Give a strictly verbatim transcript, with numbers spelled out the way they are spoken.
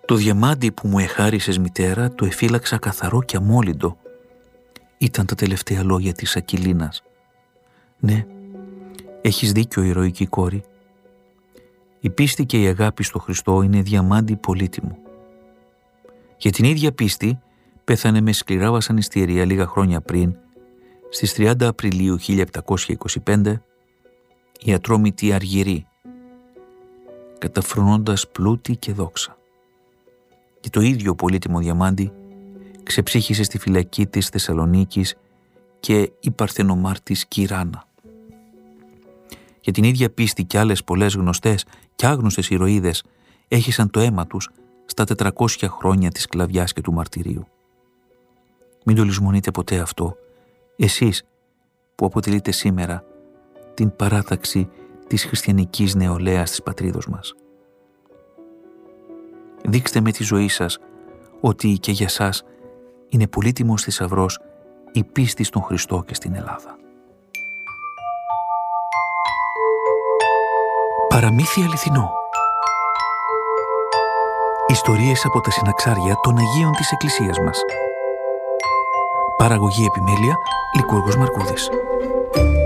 Το διαμάντι που μου εχάρισες, μητέρα, το εφύλαξα καθαρό και αμόλυντο. Ήταν τα τελευταία λόγια της Ακυλίνας. Ναι, έχεις δίκιο, ηρωική κόρη. Η πίστη και η αγάπη στο Χριστό είναι διαμάντι πολύτιμο. Για την ίδια πίστη πέθανε με σκληρά βασανιστήρια λίγα χρόνια πριν, στις τριάντα Απριλίου χίλια επτακόσια είκοσι πέντε, η ατρόμητη Αργυρή, καταφρονώντας πλούτη και δόξα. Και το ίδιο πολύτιμο διαμάντι ξεψύχησε στη φυλακή της Θεσσαλονίκης και η παρθενομάρτης Κυράνα. Για την ίδια πίστη κι άλλες πολλές γνωστές και άγνωστες ηρωίδες έχισαν το αίμα τους στα τετρακόσια χρόνια της σκλαβιάς και του μαρτυρίου. Μην το λησμονείτε ποτέ αυτό, εσείς που αποτελείτε σήμερα την παράταξη της χριστιανικής νεολαίας της πατρίδος μας. Δείξτε με τη ζωή σας ότι και για σας είναι πολύτιμος θησαυρός η πίστη στον Χριστό και στην Ελλάδα. Παραμύθι αληθινό. Ιστορίες από τα συναξάρια των Αγίων της Εκκλησίας μας. Παραγωγή επιμέλεια Λικούργος Μαρκούδης.